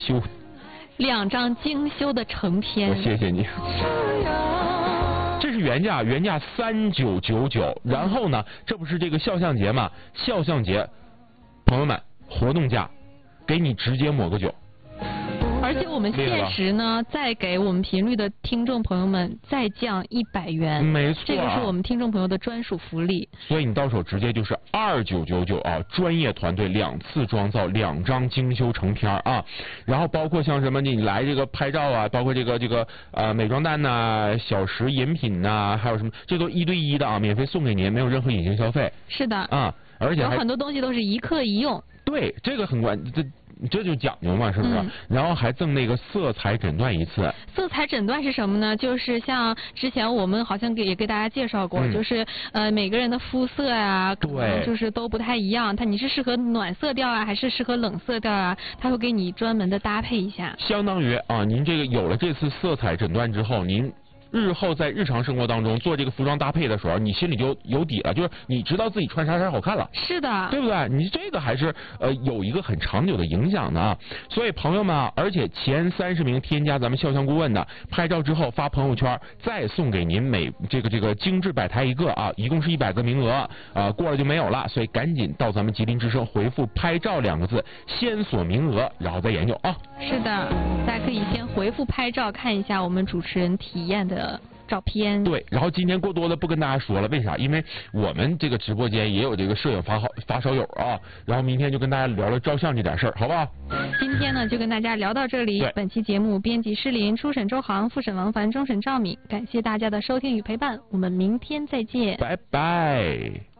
修 ，2张精修的成片。 我谢谢你。这是原价3999，然后呢，这不是这个肖像节嘛？肖像节，朋友们，活动价，给你直接抹个9。 而且我们限时呢，再给我们频率的听众朋友们再降100元。 没错， 这个是我们听众朋友的专属福利。 所以你到手直接就是2999啊，专业团队2次装造2张精修成片啊，然后包括像什么你来这个拍照啊，包括这个美妆蛋呐、小食饮品呐、还有什么，这都1对1的啊，免费送给您，没有任何隐形消费。 是的啊，而且有很多东西都是一刻一用。 对，这个很这就讲究嘛，是不是？然后还赠那个色彩诊断1次。 色彩诊断是什么呢？就是像之前我们好像也给大家介绍过，就是每个人的肤色啊，可能就是都不太一样。你是适合暖色调啊，还是适合冷色调啊？他会给你专门的搭配一下。 相当于啊，您这个有了这次色彩诊断之后，您日后在日常生活当中做这个服装搭配的时候，你心里就有底了，就是你知道自己穿啥好看了。 是的， 对不对？你这个还是有一个很长久的影响的啊。所以朋友们啊，而且前30名添加咱们肖像顾问的，拍照之后发朋友圈，再送给您这个精致摆台1个啊，一共是100个名额啊，过了就没有了。所以赶紧到咱们吉林之声回复拍照2个字，先锁名额，然后再研究啊。 是的，大家可以先回复拍照看一下我们主持人体验的照片。 对，然后今天过多的不跟大家说了，为啥？因为我们这个直播间也有这个摄影发烧友啊，然后明天就跟大家聊聊照相这点事儿，好不好？ 今天呢就跟大家聊到这里。本期节目编辑施林，初审周航，复审王凡，终审赵敏，感谢大家的收听与陪伴，我们明天再见， 拜拜。